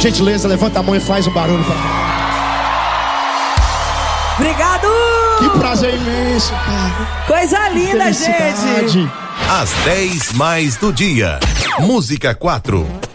Gentileza, levanta a mão e faz um barulho pra mim. Obrigado! Que prazer imenso, cara. Coisa linda, gente. Às 10 mais do dia. Música 4.